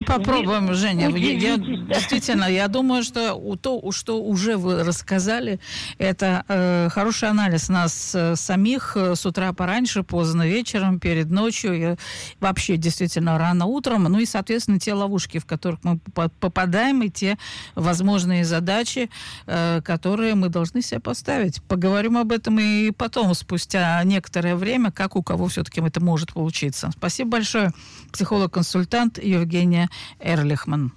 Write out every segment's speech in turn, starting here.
попробуем, Женя. Действительно, я думаю, что то, что уже вы рассказали, это хороший анализ нас самих с утра пораньше, поздно вечером, перед ночью, и вообще действительно рано утром. Ну и, соответственно, те ловушки, в которых мы попадаем, и те возможные задачи, которые мы должны себе поставить. Поговорим об этом и потом, спустя некоторое время, как у кого все-таки это может получиться. Спасибо большое. Психолог-консультант Евгения Эрлихман.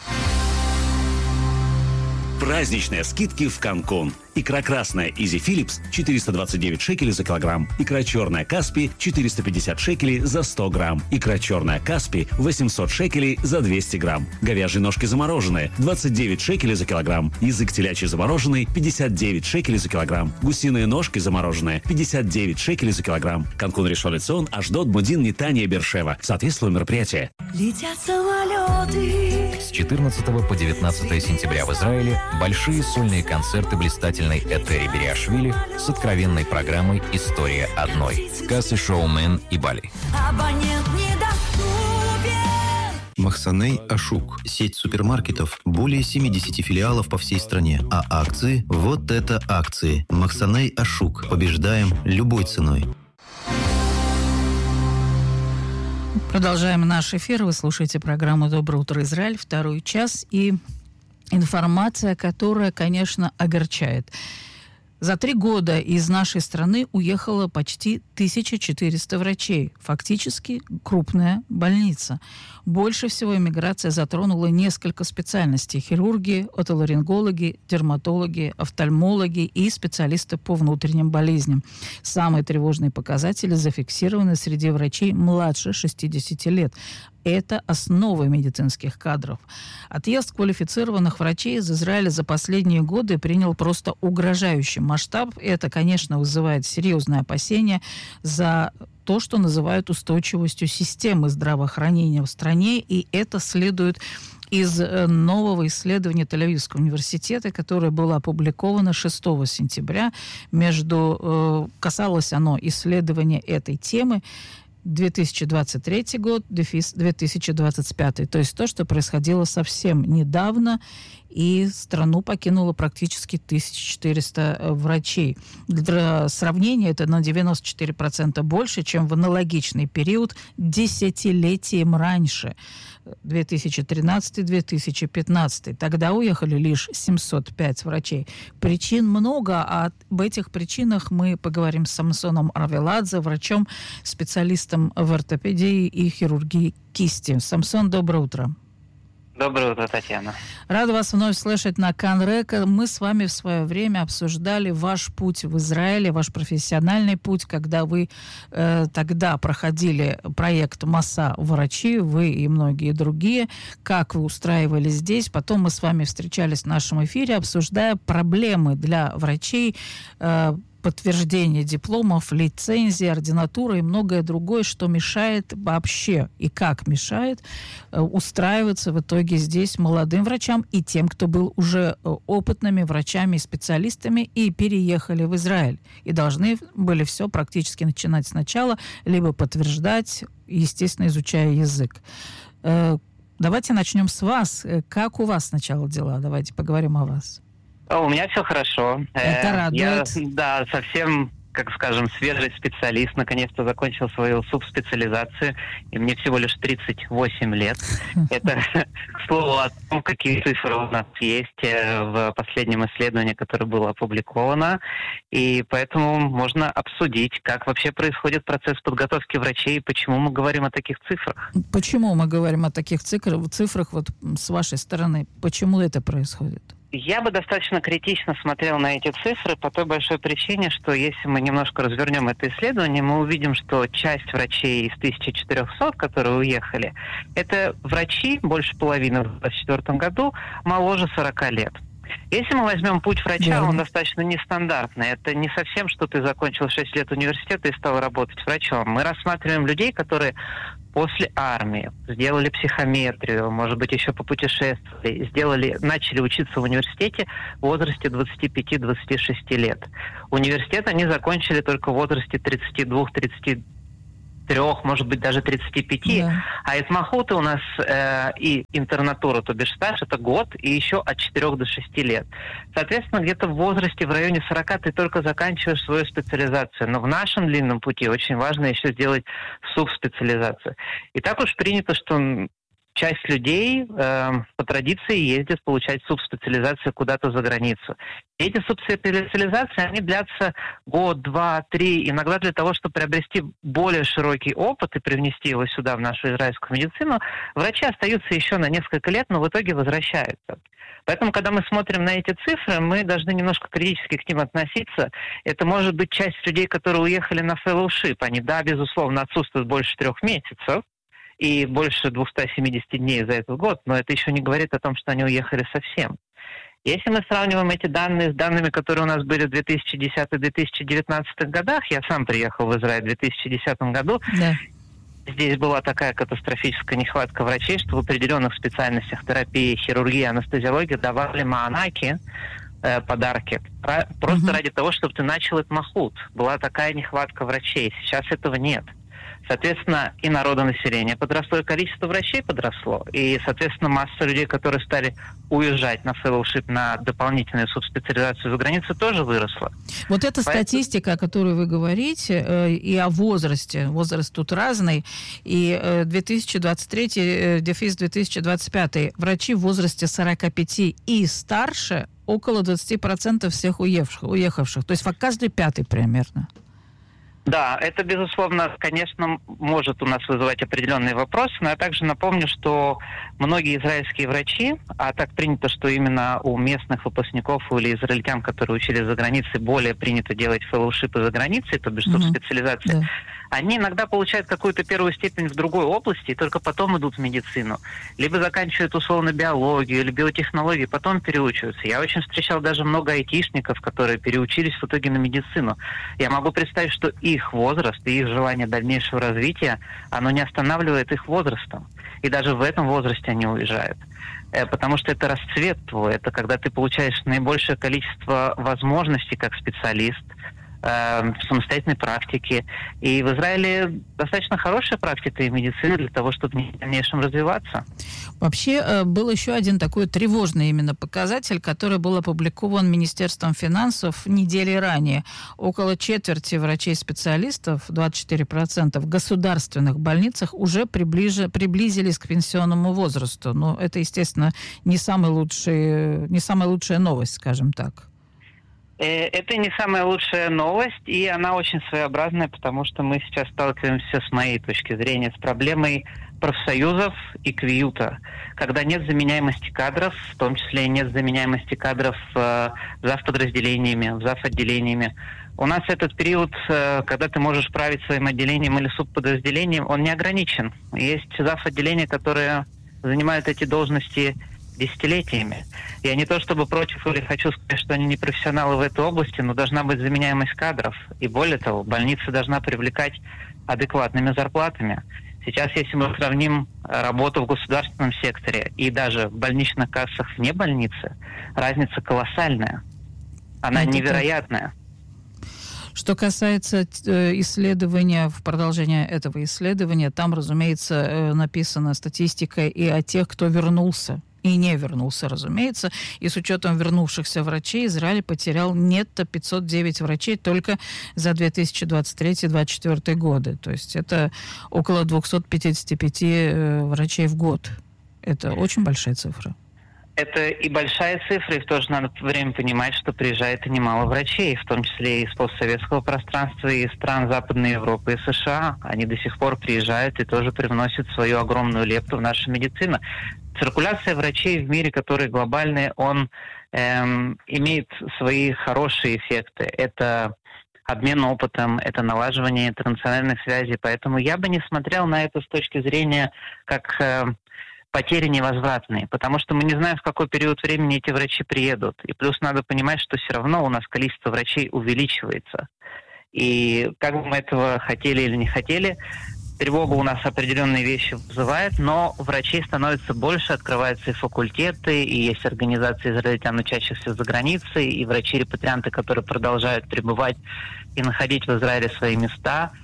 Праздничные скидки в Канкун. Икра красная Изи Филлипс 429 шекелей за килограмм. Икра черная Каспи 450 шекелей за 100 грамм. Икра черная Каспи 800 шекелей за 200 грамм. Говяжьи ножки замороженные 29 шекелей за килограмм. Язык телячий замороженный 59 шекелей за килограмм. Гусиные ножки замороженные 59 шекелей за килограмм. Канкун Ришон-ле-Цион, Ашдод, Мудин, Нетания, Бершева. Соответствует мероприятие. Летят самолеты. С 14 по 19 сентября в Израиле большие сольные концерты блистательной Этери Бериашвили с откровенной программой «История одной» в кассе «Шоумен» и Бали. Абонент недоступен. Махсаней Ашук. Сеть супермаркетов. Более 70 филиалов по всей стране. А акции? Вот это акции. Махсаней Ашук. Побеждаем любой ценой. Продолжаем наш эфир. Вы слушаете программу «Доброе утро, Израиль», второй час. И информация, которая, конечно, огорчает. За 3 года из нашей страны уехало почти 1400 врачей. Фактически крупная больница. Больше всего эмиграция затронула несколько специальностей. Хирурги, отоларингологи, дерматологи, офтальмологи и специалисты по внутренним болезням. Самые тревожные показатели зафиксированы среди врачей младше 60 лет. Это основа медицинских кадров. Отъезд квалифицированных врачей из Израиля за последние годы принял просто угрожающий масштаб. Это, конечно, вызывает серьезные опасения за то, что называют устойчивостью системы здравоохранения в стране. И это следует из нового исследования Тель-Авивского университета, которое было опубликовано 6 сентября. Касалось оно исследования этой темы. 2023 год, дефис 2025. То есть то, что происходило совсем недавно, и страну покинуло практически 1400 врачей. Для сравнения, это на 94% больше, чем в аналогичный период десятилетием раньше, 2013-2015. Тогда уехали лишь 705 врачей. Причин много, а об этих причинах мы поговорим с Самсоном Арвеладзе, врачом-специалистом в ортопедии и хирургии кисти. Самсон, доброе утро. Доброе утро, Татьяна. Рада вас вновь слышать на Канрека. Мы с вами в свое время обсуждали ваш путь в Израиле, ваш профессиональный путь, когда вы тогда проходили проект «Масса врачи», вы и многие другие, как вы устраивались здесь. Потом мы с вами встречались в нашем эфире, обсуждая проблемы для врачей, подтверждение дипломов, лицензии, ординатуры и многое другое, что мешает вообще и как мешает устраиваться в итоге здесь молодым врачам и тем, кто был уже опытными врачами и специалистами и переехали в Израиль. И должны были все практически начинать сначала, либо подтверждать, естественно, изучая язык. Давайте начнем с вас. Как у вас сначала дела? Давайте поговорим о вас. У меня все хорошо. Это радует. Я, совсем, как скажем, свежий специалист. Наконец-то закончил свою субспециализацию. И мне всего лишь 38 лет. Это, к слову, о том, какие цифры у нас есть в последнем исследовании, которое было опубликовано. И поэтому можно обсудить, как вообще происходит процесс подготовки врачей и почему мы говорим о таких цифрах. Почему мы говорим о таких цифрах вот с вашей стороны? Почему это происходит? Я бы достаточно критично смотрел на эти цифры по той большой причине, что если мы немножко развернем это исследование, мы увидим, что часть врачей из 1400, которые уехали, это врачи, больше половины в 2024 году, моложе 40 лет. Если мы возьмем путь врача, он достаточно нестандартный. Это не совсем, что ты закончил 6 лет университета и стал работать врачом. Мы рассматриваем людей, которые после армии сделали психометрию, может быть, еще попутешествовали, начали учиться в университете в возрасте 25-26 лет. Университет они закончили только в возрасте 32-33 может быть, даже 35. Да. А итмахуты у нас и интернатура, то бишь стаж, это год, и еще от 4 до 6 лет. Соответственно, где-то в возрасте в районе 40 ты только заканчиваешь свою специализацию. Но в нашем длинном пути очень важно еще сделать субспециализацию. И так уж принято, что часть людей по традиции ездят получать субспециализацию куда-то за границу. Эти субспециализации, они длятся год, 2, 3, иногда для того, чтобы приобрести более широкий опыт и привнести его сюда, в нашу израильскую медицину, врачи остаются еще на несколько лет, но в итоге возвращаются. Поэтому, когда мы смотрим на эти цифры, мы должны немножко критически к ним относиться. Это может быть часть людей, которые уехали на фэллоушип. Они, да, безусловно, отсутствуют больше 3 месяцев, и больше 270 дней за этот год, но это еще не говорит о том, что они уехали совсем. Если мы сравниваем эти данные с данными, которые у нас были в 2010-2019 годах, я сам приехал в Израиль в 2010 году, да. Здесь была такая катастрофическая нехватка врачей, что в определенных специальностях терапии, хирургии, анестезиологии давали маанаки, подарки, просто ради того, чтобы ты начал итмахут. Была такая нехватка врачей, сейчас этого нет. Соответственно, и народонаселение подросло, и количество врачей подросло. И, соответственно, масса людей, которые стали уезжать на фэллоушип, на дополнительную субспециализацию за границу, тоже выросла. Вот эта статистика, о которой вы говорите, и о возрасте. Возраст тут разный. И 2023, дефис 2025, врачи в возрасте 45 и старше около 20% всех уехавших. То есть каждый 5-й примерно. Да, это, безусловно, конечно, может у нас вызывать определенные вопросы, но я также напомню, что многие израильские врачи, а так принято, что именно у местных выпускников или израильтян, которые учились за границей, более принято делать фэллоушипы за границей, то бишь субспециализации, да. Они иногда получают какую-то первую степень в другой области и только потом идут в медицину. Либо заканчивают условно биологию или биотехнологию, потом переучиваются. Я очень встречал даже много айтишников, которые переучились в итоге на медицину. Я могу представить, что их возраст и их желание дальнейшего развития, оно не останавливает их возрастом. И даже в этом возрасте они уезжают. Потому что это расцвет твой, это когда ты получаешь наибольшее количество возможностей как специалист, в самостоятельной практике. И в Израиле достаточно хорошая практика и медицина для того, чтобы в дальнейшем развиваться. Вообще, был еще один такой тревожный именно показатель, который был опубликован Министерством финансов недели ранее. Около четверти врачей-специалистов, 24%, в государственных больницах уже приблизились к пенсионному возрасту. Но это, естественно, не самая лучшая новость, скажем так. Это не самая лучшая новость, и она очень своеобразная, потому что мы сейчас сталкиваемся, с моей точки зрения, с проблемой профсоюзов и квиюта, когда нет заменяемости кадров, в том числе нет заменяемости кадров завподразделениями, завотделениями. У нас этот период, когда ты можешь править своим отделением или субподразделением, он не ограничен. Есть завотделения, которые занимают эти должности десятилетиями. Я не то чтобы против или хочу сказать, что они не профессионалы в этой области, но должна быть заменяемость кадров. И более того, больница должна привлекать адекватными зарплатами. Сейчас, если мы сравним работу в государственном секторе и даже в больничных кассах вне больницы, разница колоссальная. Она невероятная. Что касается исследования, в продолжение этого исследования, там, разумеется, написана статистика и о тех, кто вернулся. И не вернулся, разумеется. И с учетом вернувшихся врачей Израиль потерял нетто 509 врачей только за 2023-2024 годы. То есть это около 255 врачей в год. Это очень большая цифра. Это и большая цифра, и в то же надо время понимать, что приезжает и немало врачей, в том числе и из постсоветского пространства, и из стран Западной Европы и США. Они до сих пор приезжают и тоже привносят свою огромную лепту в нашу медицину. Циркуляция врачей в мире, который глобальный, он имеет свои хорошие эффекты. Это обмен опытом, это налаживание интернациональных связей. Поэтому я бы не смотрел на это с точки зрения как потери невозвратные, потому что мы не знаем, в какой период времени эти врачи приедут. И плюс надо понимать, что все равно у нас количество врачей увеличивается. И как бы мы этого хотели или не хотели, тревога у нас определенные вещи вызывает, но врачей становится больше, открываются и факультеты, и есть организации израильтян, учащихся за границей, и врачи-репатрианты, которые продолжают пребывать и находить в Израиле свои места.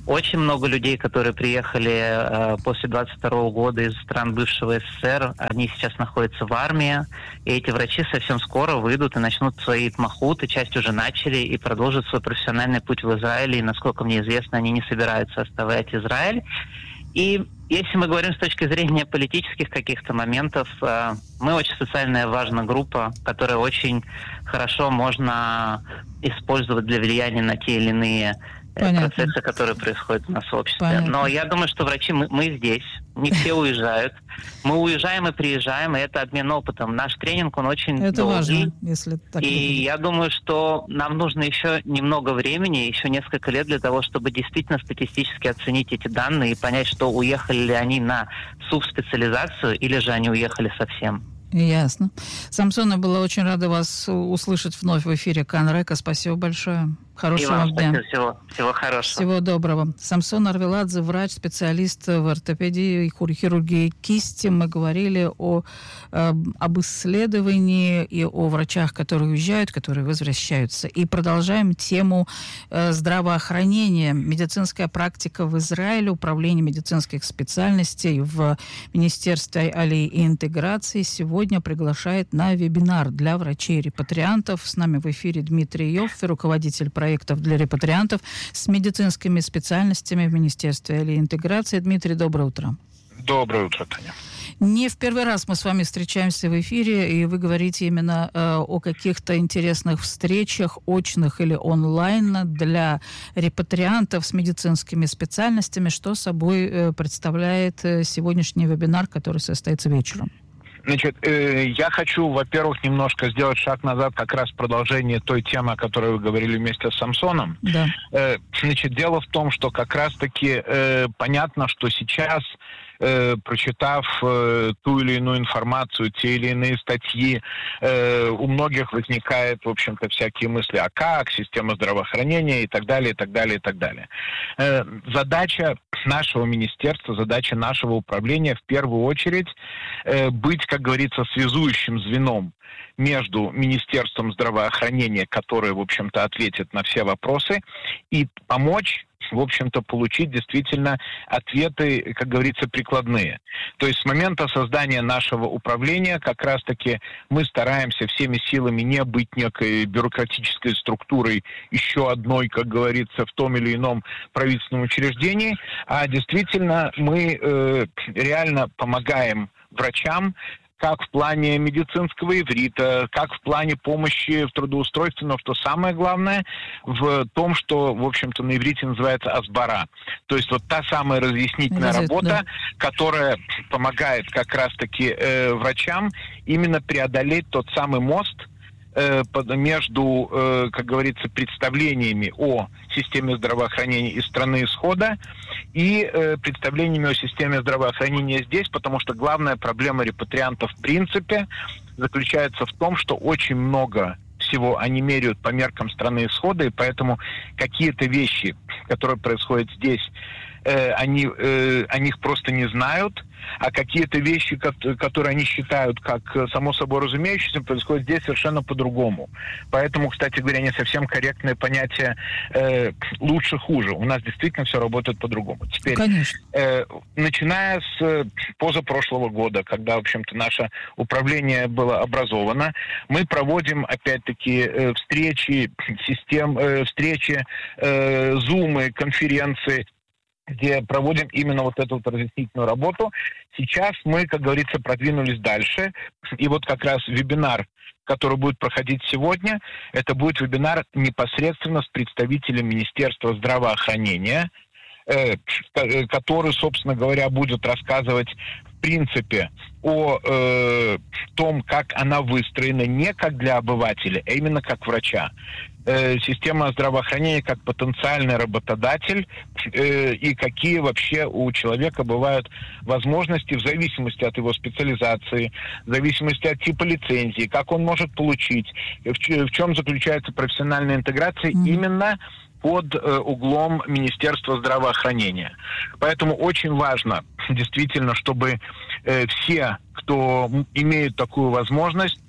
Очень много людей, которые приехали после 22 года из стран бывшего СССР, они сейчас находятся в армии, и эти врачи совсем скоро выйдут и начнут свои итмахут, и часть уже начали, и продолжат свой профессиональный путь в Израиле, и, насколько мне известно, они не собираются оставлять Израиль. И если мы говорим с точки зрения политических каких-то моментов, мы очень социальная важная группа, которая очень хорошо можно использовать для влияния на те или иные процессы, которые происходят у нас в обществе. Понятно. Но я думаю, что врачи, мы здесь, не все уезжают. Мы уезжаем и приезжаем, и это обмен опытом. Наш тренинг, он очень долгий. Это важно, если так. И я думаю, что нам нужно еще немного времени, еще несколько лет для того, чтобы действительно статистически оценить эти данные и понять, что уехали ли они на субспециализацию или же они уехали совсем. Ясно. Самсон, я была очень рада вас услышать вновь в эфире Канрека. Спасибо большое. Хорошего дня. Всего хорошего. Всего доброго. Самсон Арвеладзе, врач, специалист в ортопедии и хирургии кисти. Мы говорили об исследовании и о врачах, которые уезжают, которые возвращаются. И продолжаем тему здравоохранения. Медицинская практика в Израиле, управление медицинских специальностей в Министерстве Алии и интеграции сегодня приглашает на вебинар для врачей-репатриантов. С нами в эфире Дмитрий Йоффе, руководитель проектов для репатриантов с медицинскими специальностями в Министерстве Алии и интеграции. Дмитрий, доброе утро. Доброе утро, Таня. Не в первый раз мы с вами встречаемся в эфире, и вы говорите именно о каких-то интересных встречах, очных или онлайн, для репатриантов с медицинскими специальностями. Что собой представляет сегодняшний вебинар, который состоится вечером? Значит, я хочу, во-первых, немножко сделать шаг назад, как раз продолжение той темы, о которой вы говорили вместе с Самсоном. Да. Значит, дело в том, что как раз-таки понятно, что сейчас, прочитав ту или иную информацию, те или иные статьи, у многих возникает, в общем-то, всякие мысли, а как, система здравоохранения и так далее, и так далее, и так далее. Задача нашего министерства, задача нашего управления в первую очередь быть, как говорится, связующим звеном между Министерством здравоохранения, которое, в общем-то, ответит на все вопросы, и помочь, в общем-то, получить действительно ответы, как говорится, прикладные. То есть с момента создания нашего управления как раз-таки мы стараемся всеми силами не быть некой бюрократической структурой, еще одной, как говорится, в том или ином правительственном учреждении, а действительно мы реально помогаем врачам, как в плане медицинского иврита, как в плане помощи в трудоустройстве, но что самое главное в том, что, в общем-то, на иврите называется асбара. То есть вот та самая разъяснительная работа, которая помогает как раз-таки врачам именно преодолеть тот самый мост между, как говорится, представлениями о системе здравоохранения из страны исхода и представлениями о системе здравоохранения здесь, потому что главная проблема репатриантов в принципе заключается в том, что очень много всего они меряют по меркам страны исхода, и поэтому какие-то вещи, которые происходят здесь, они их просто не знают, а какие-то вещи, которые они считают как само собой разумеющимся, происходят здесь совершенно по-другому. Поэтому, кстати говоря, не совсем корректное понятие лучше-хуже. У нас действительно все работает по-другому. Теперь, начиная с позапрошлого года, когда, в общем-то, наше управление было образовано, мы проводим, опять-таки, встречи, зумы, конференции, где проводим именно вот эту вот разъяснительную работу. Сейчас мы, как говорится, продвинулись дальше. И вот как раз вебинар, который будет проходить сегодня, это будет вебинар непосредственно с представителем Министерства здравоохранения, который, собственно говоря, будет рассказывать в принципе о том, как она выстроена не как для обывателя, а именно как врача. Система здравоохранения как потенциальный работодатель и какие вообще у человека бывают возможности в зависимости от его специализации, в зависимости от типа лицензии, как он может получить, в чем заключается профессиональная интеграция именно под углом Министерства здравоохранения. Поэтому очень важно действительно, чтобы все, кто имеет такую возможность,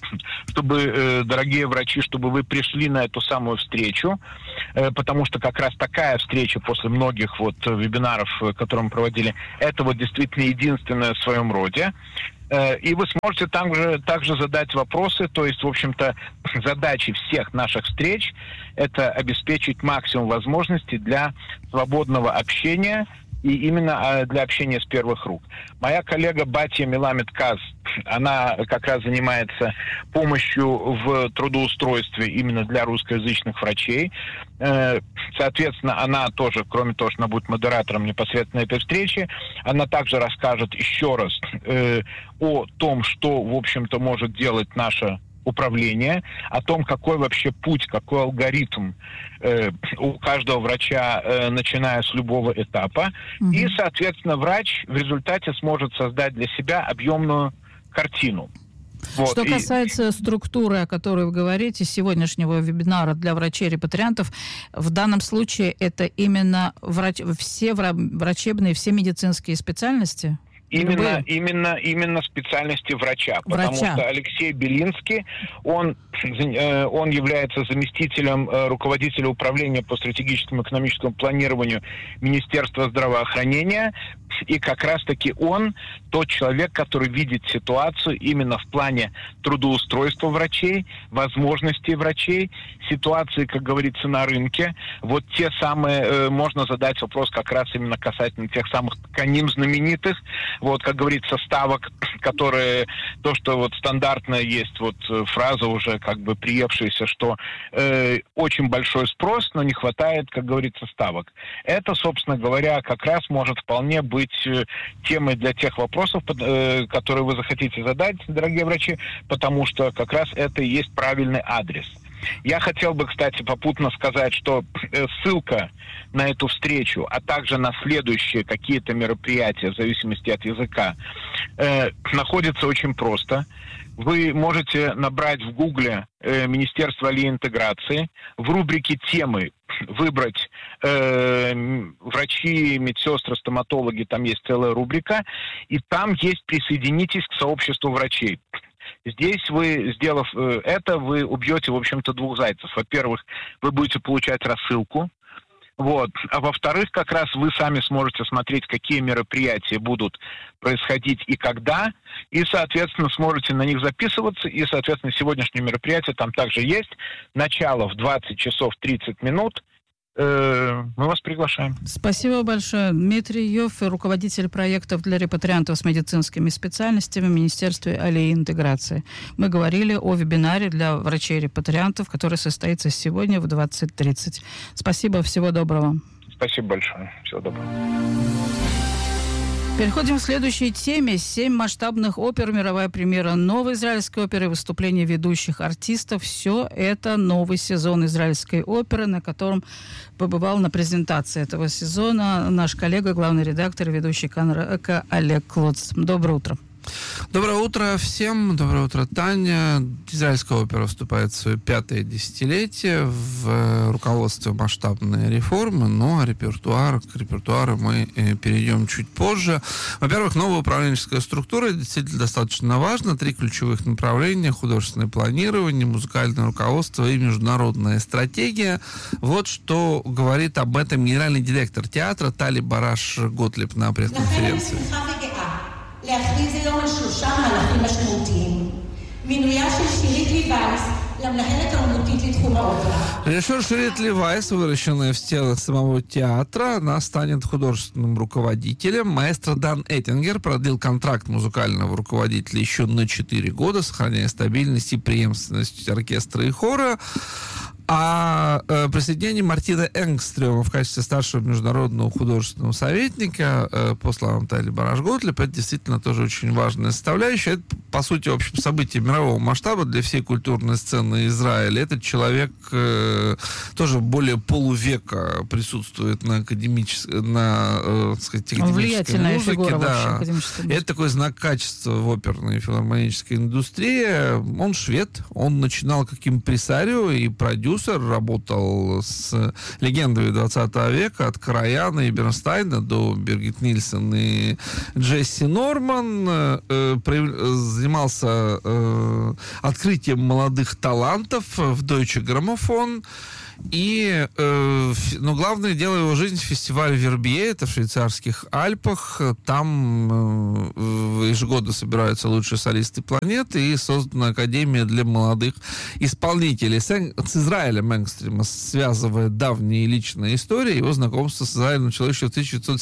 чтобы, дорогие врачи, чтобы вы пришли на эту самую встречу, потому что как раз такая встреча после многих вот вебинаров, которые мы проводили, это вот действительно единственное в своем роде. И вы сможете также задать вопросы, то есть, в общем-то, задачи всех наших встреч – это обеспечить максимум возможностей для свободного общения, и именно для общения с первых рук. Моя коллега Батия Меламед Каз, она как раз занимается помощью в трудоустройстве именно для русскоязычных врачей. Соответственно, она тоже, кроме того, что она будет модератором непосредственно этой встречи, она также расскажет еще раз о том, что, в общем-то, может делать наша управление, о том, какой вообще путь, какой алгоритм у каждого врача, начиная с любого этапа. Mm-hmm. И, соответственно, врач в результате сможет создать для себя объемную картину. Вот. Что касается структуры, о которой вы говорите, сегодняшнего вебинара для врачей-репатриантов, в данном случае это именно все врачебные, все медицинские специальности? Именно специальности врача. Потому что Алексей Белинский, он является заместителем руководителя управления по стратегическому экономическому планированию Министерства здравоохранения. И как раз-таки он тот человек, который видит ситуацию именно в плане трудоустройства врачей, возможностей врачей, ситуации, как говорится, на рынке. Вот те самые, можно задать вопрос как раз именно касательно тех самых тканин знаменитых, вот, как говорится, ставок, которые, то, что вот стандартно есть вот фраза уже как бы приевшаяся, что очень большой спрос, но не хватает, как говорится, ставок. Это, собственно говоря, как раз может вполне быть темой для тех вопросов, которые вы захотите задать, дорогие врачи, потому что как раз это и есть правильный адрес. Я хотел бы, кстати, попутно сказать, что ссылка на эту встречу, а также на следующие какие-то мероприятия, в зависимости от языка, находится очень просто. Вы можете набрать в Гугле Министерство алиинтеграции, в рубрике «Темы» выбрать врачи, медсестры, стоматологи, там есть целая рубрика, и там есть «Присоединитесь к сообществу врачей». Здесь вы, сделав это, вы убьете, в общем-то, двух зайцев. Во-первых, вы будете получать рассылку, вот. А во-вторых, как раз вы сами сможете смотреть, какие мероприятия будут происходить и когда, и, соответственно, сможете на них записываться, и, соответственно, сегодняшнее мероприятие там также есть. Начало в 20 часов 30 минут. Мы вас приглашаем. Спасибо большое. Дмитрий Йоффе, руководитель проектов для репатриантов с медицинскими специальностями в Министерстве алиинтеграции. Мы говорили о вебинаре для врачей-репатриантов, который состоится сегодня в 20:30. Спасибо, всего доброго. Спасибо большое. Всего доброго. Переходим к следующей теме. 7 масштабных опер, мировая премьера новой израильской оперы, выступления ведущих артистов. Все это новый сезон израильской оперы, на котором побывал на презентации этого сезона наш коллега, главный редактор, ведущий Кан-Река Олег Клоц. Доброе утро. Доброе утро всем. Доброе утро, Таня. Израильская опера вступает в свое 5-е десятилетие. В руководстве масштабные реформы, но к репертуару мы перейдем чуть позже. Во-первых, новая управленческая структура действительно достаточно важна. 3 ключевых направления: художественное планирование, музыкальное руководство и международная стратегия. Вот что говорит об этом генеральный директор театра Тали Бараш-Готлиб на пресс-конференции. להכריז היום על 3 מהלכים משמעותיים. מינויה של שירית ליבייס למנהלת האומנותית לתחום האופרה. Режиссер Ширит Левайс, выращенная в стенах самого театра, она станет художественным руководителем. Маэстро Дан Эттингер продлил контракт музыкального руководителя еще на 4 года, сохраняя стабильность и преемственность оркестра и хора. А присоединение Мартина Энгстрёма в качестве старшего международного художественного советника, по словам Тали Бараш-Готлиб, это действительно тоже очень важная составляющая. Это, по сути, в общем, событие мирового масштаба для всей культурной сцены Израиля. Этот человек тоже более полувека присутствует на академической влиятельная музыке. Фигура, да. вообще, это такой знак качества в оперной и филармонической индустрии. Он швед, он начинал как импресарио и продюсер, работал с легендами 20 века, от Караяна и Бернстайна до Биргит Нильсон и Джесси Норман. занимался открытием молодых талантов в Deutsche Grammophon. И, но главное дело его жизни — фестиваль Вербье, это в швейцарских Альпах. Там ежегодно собираются лучшие солисты планеты, и создана Академия для молодых исполнителей. С Израилем Энгстрима связывает давние личные истории. Его знакомство с Израилем началось еще в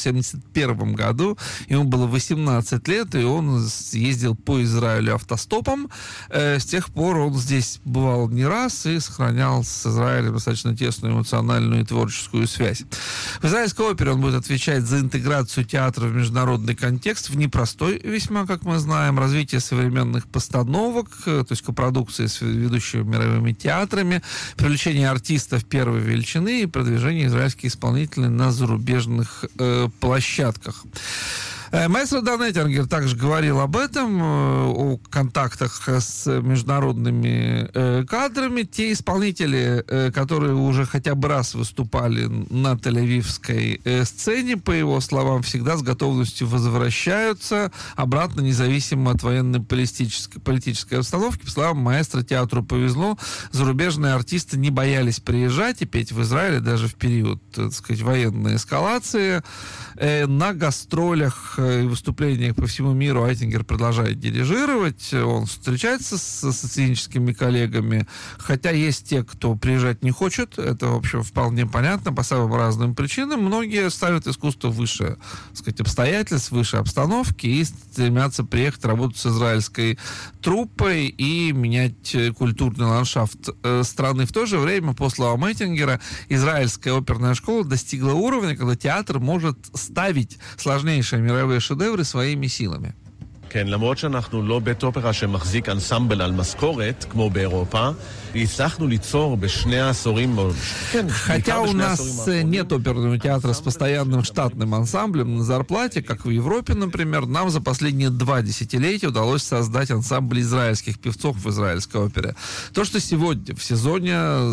1971 году. Ему было 18 лет, и он ездил по Израилю автостопом. С тех пор он здесь бывал не раз и сохранял с Израилем достаточно тесную эмоциональную и творческую связь. В израильской опере он будет отвечать за интеграцию театра в международный контекст, в непростой весьма, как мы знаем, развитие современных постановок, то есть копродукции с ведущими мировыми театрами, привлечение артистов первой величины и продвижение израильских исполнителей на зарубежных площадках. Маэстро Дан Эттингер также говорил об этом, о контактах с международными кадрами. Те исполнители, которые уже хотя бы раз выступали на тель-авивской сцене, по его словам, всегда с готовностью возвращаются обратно, независимо от военно-политической обстановки. По словам маэстро, театру повезло. Зарубежные артисты не боялись приезжать и петь в Израиле даже в период, так сказать, военной эскалации. На гастролях и выступлениях по всему миру Эттингер продолжает дирижировать. Он встречается со сценическими коллегами, хотя есть те, кто приезжать не хочет. Это, в общем, вполне понятно по самым разным причинам. Многие ставят искусство выше, так сказать, обстоятельств, выше обстановки и стремятся приехать работать с израильской труппой и менять культурный ландшафт страны. В то же время, по словам Эттингера, израильская оперная школа достигла уровня, когда театр может ставить сложнейшие мировые шедевры своими силами. כן, למרות שאנחנו לא בית אופרה שמחזיק אנסמבל על משכורת, כמו באירופה, הצלחנו ליצור בשני העשורים... Хотя у нас нет оперного театра с постоянным штатным ансамблем на зарплате, как в Европе, например, нам за последние 2 десятилетия удалось создать ансамбль израильских певцов в израильской опере. То, что сегодня, в сезоне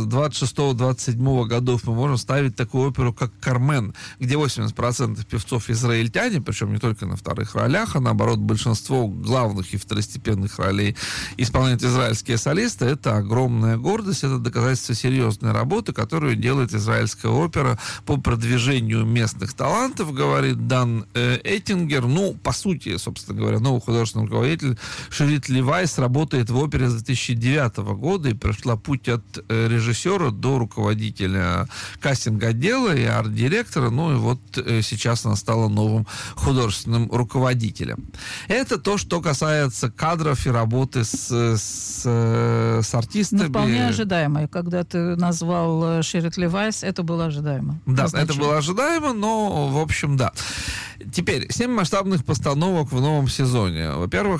26-27 годов, мы можем ставить такую оперу, как «Кармен», где 80% певцов израильтяне, причем не только на вторых ролях, а наоборот, большинство главных и второстепенных ролей исполняют израильские солисты, это огромная гордость, это доказательство серьезной работы, которую делает израильская опера по продвижению местных талантов, говорит Дан Эттингер. Ну, по сути, собственно говоря, новый художественный руководитель Ширит Левайс работает в опере с 2009 года и прошла путь от режиссера до руководителя кастинг-отдела и арт-директора, ну и вот сейчас она стала новым художественным руководителем. Это то, что касается кадров и работы с артистами. Ну, вполне ожидаемо. Когда ты назвал Ширит Левайс, это было ожидаемо. Да, это было ожидаемо, но, в общем, да. Теперь, 7 масштабных постановок в новом сезоне. Во-первых,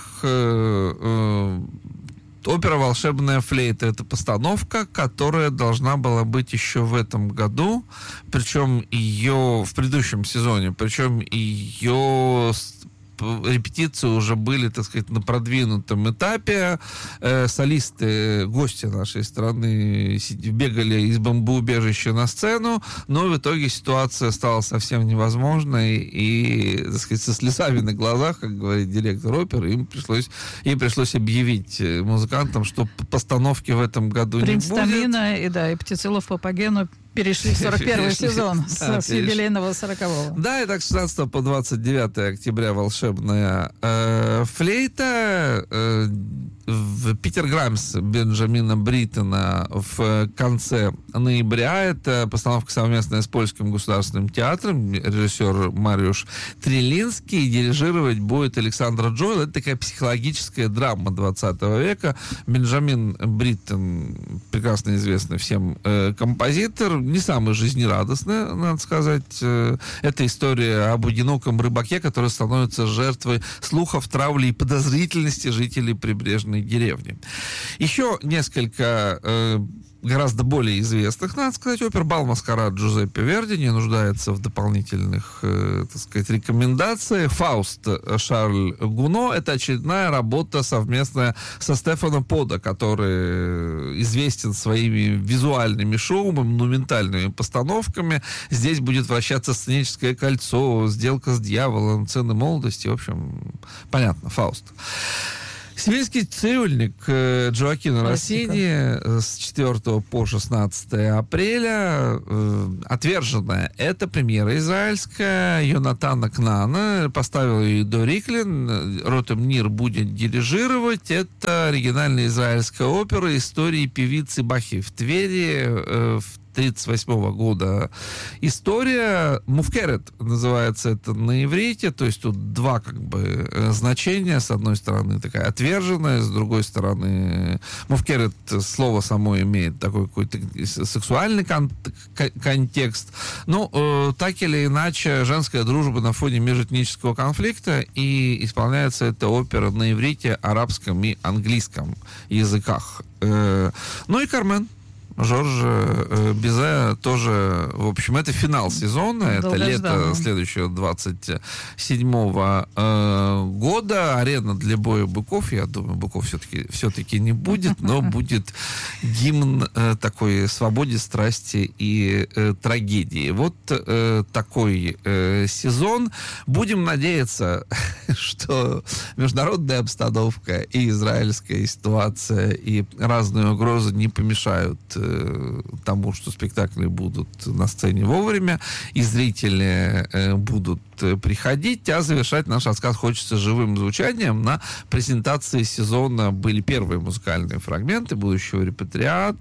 опера «Волшебная флейта» — это постановка, которая должна была быть еще в этом году, причем ее в предыдущем сезоне, причем ее репетиции уже были, так сказать, на продвинутом этапе. Солисты, гости нашей страны, бегали из бомбоубежища на сцену, но в итоге ситуация стала совсем невозможной, и, так сказать, со слезами на глазах, как говорит директор оперы, им пришлось объявить музыкантам, что постановки в этом году «Принц не будет. Тамина» и «Птицелов Папагену» перешли в 41-й сезон с юбилейного 40-го. Да, и так с 16 по 29 октября «Волшебная флейта». В Питер Грамс Бенджамина Бриттона в конце ноября. Это постановка совместная с Польским государственным театром. Режиссер Мариуш Трилинский. Дирижировать будет Александра Джоэл. Это такая психологическая драма 20 века. Бенджамин Бриттон, прекрасно известный всем композитор, не самый жизнерадостный, надо сказать. Это история об одиноком рыбаке, который становится жертвой слухов, травли и подозрительности жителей прибрежной деревни. Еще несколько гораздо более известных, надо сказать, опер «Бал Маскарад» Джузеппе Верди не нуждается в дополнительных, так сказать, рекомендациях. «Фауст» Шарль Гуно — это очередная работа совместная со Стефано Подо, который известен своими визуальными шоу, монументальными постановками. Здесь будет вращаться «Сценическое кольцо», «Сделка с дьяволом», «Цены молодости». В общем, понятно, «Фауст». Севильский цирюльник Джоакино Россини с 4 по 16 апреля. «Отверженная». Это премьера израильская. Йонатана Кнана поставил ее До Риклин. Ротем Нир будет дирижировать. Это оригинальная израильская опера истории певицы Бахи в Твери в 1938 года. История «Муфкерет» называется это на иврите, то есть тут два как бы значения. С одной стороны такая отверженная, с другой стороны «Муфкерет» слово само имеет такой какой-то сексуальный контекст. Ну, так или иначе, женская дружба на фоне межэтнического конфликта, и исполняется эта опера на иврите, арабском и английском языках. Ну и «Кармен» Жоржа Бизе тоже, в общем, это финал сезона, это лето следующего 27-го года. Арена для боя быков, я думаю, быков все-таки не будет, но будет гимн такой свободе, страсти и трагедии. Вот такой сезон. Будем надеяться, что международная обстановка и израильская ситуация и разные угрозы не помешают тому, что спектакли будут на сцене вовремя, и зрители будут приходить, а завершать наш рассказ хочется живым звучанием. На презентации сезона были первые музыкальные фрагменты будущего репертуара,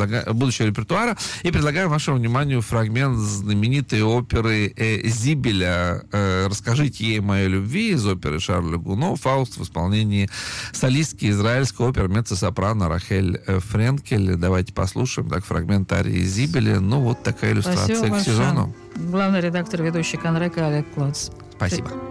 и предлагаю вашему вниманию фрагмент знаменитой оперы Зибеля «Расскажите ей моей любви» из оперы Шарля Гуно, «Фауст» в исполнении солистки израильской оперы меццо-сопрано Рахель Френкель. Давайте послушаем так фрагмент арии Зибеля. Ну, вот такая иллюстрация к сезону. Главный редактор, ведущий Конрека Олег Клоц. Спасибо.